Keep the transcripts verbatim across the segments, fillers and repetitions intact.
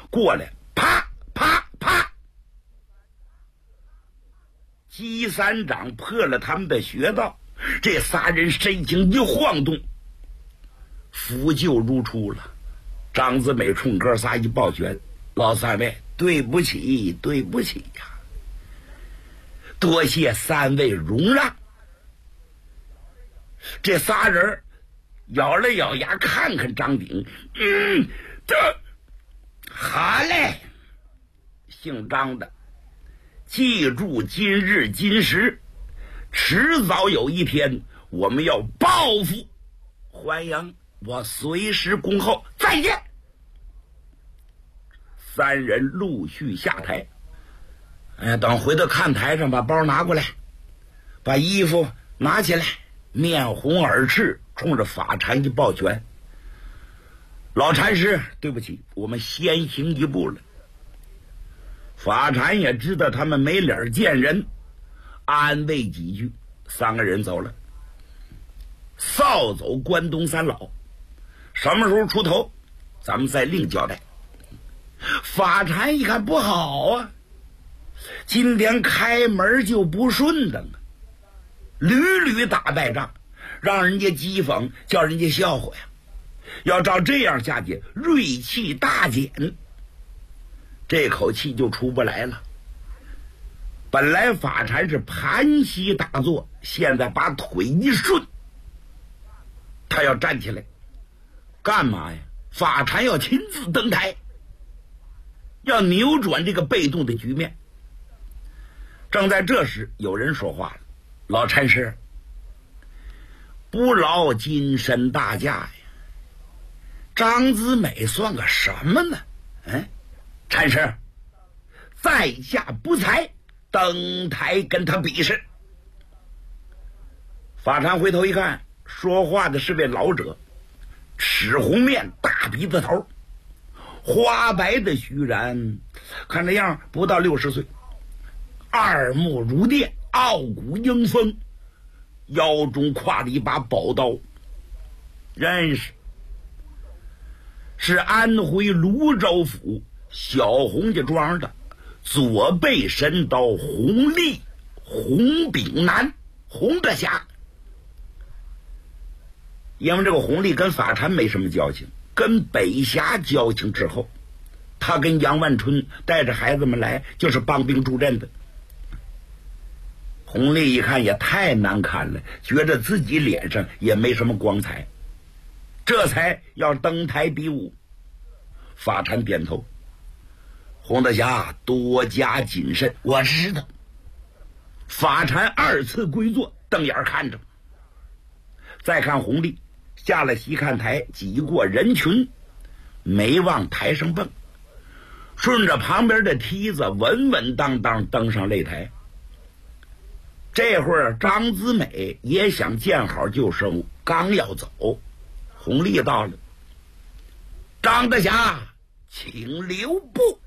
过来，啪啪啪，姬三长破了他们的穴道。这仨人身形一晃动，符救如初了。张子美冲哥仨一抱拳：“老三位，对不起，对不起呀、啊，多谢三位容让。”这仨人咬了咬牙，看看张鼎，嗯，这好嘞，姓张的，记住今日今时，迟早有一天我们要报复，欢迎我随时恭候，再见。三人陆续下台。哎，等回到看台上，把包拿过来，把衣服拿起来，面红耳赤，冲着法禅一抱拳：“老禅师，对不起，我们先行一步了。”法禅也知道他们没脸见人，安慰几句，三个人走了。扫走关东三老，什么时候出头，咱们再另交代。法禅一看不好啊，今天开门就不顺当啊，屡屡打败仗，让人家讥讽，叫人家笑话呀。要照这样下去，锐气大减，这口气就出不来了。本来法禅是盘膝打坐，现在把腿一顺，他要站起来，干嘛呀？法禅要亲自登台，要扭转这个被动的局面。正在这时，有人说话了：“老禅师，不劳金身大驾呀，张子美算个什么呢？嗯，禅师，在下不才，登台跟他比试。”法禅回头一看，说话的是位老者，齿红面，大鼻子头，花白的须髯，看这样不到六十岁，二目如电，傲骨英风，腰中挎着一把宝刀。认识，是安徽泸州府小洪家庄的左背神刀洪立洪炳南洪大侠。因为这个洪立跟法禅没什么交情，跟北峡交情之后，他跟杨万春带着孩子们来就是帮兵助阵的。洪立一看也太难看了，觉得自己脸上也没什么光彩，这才要登台比武。法禅点头：“洪大侠多加谨慎，我知道。”法禅二次归坐，瞪眼看着。再看洪立下了西看台，挤过人群，没往台上蹦，顺着旁边的梯子稳稳当当登上擂台。这会儿张子美也想见好就收，刚要走，洪立到了：“张大侠请留步。”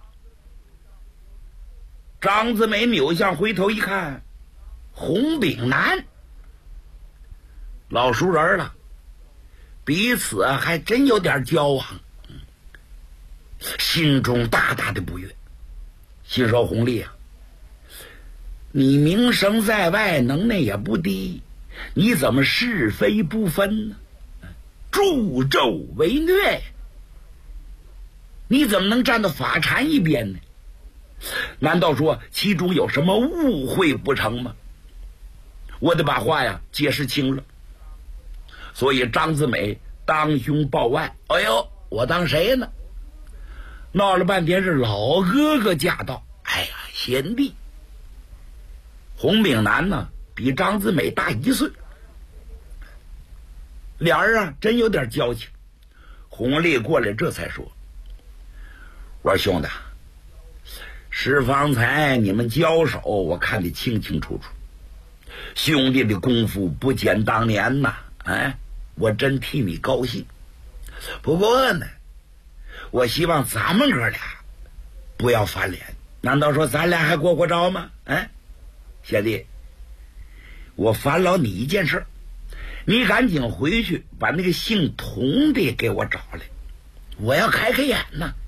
张子美扭向回头一看，洪炳南，老熟人了，彼此还真有点交往，心中大大的不悦，心说：“洪立啊，你名声在外，能耐也不低，你怎么是非不分呢？助纣为虐，你怎么能站到法禅一边呢？难道说其中有什么误会不成吗？我得把话呀解释清了。”所以张子美当胸抱腕：“哎呦，我当谁呢？”闹了半天是老哥哥驾到。哎呀，贤弟。洪炳南呢比张子美大一岁，俩人啊真有点交情。洪立过来这才说：“我说兄弟，是方才你们交手，我看得清清楚楚，兄弟的功夫不减当年呐，哎，我真替你高兴。不过呢，我希望咱们哥俩不要翻脸，难道说咱俩还过过招吗？哎，贤弟，我烦劳你一件事，你赶紧回去把那个姓童的给我找来，我要开开眼呢。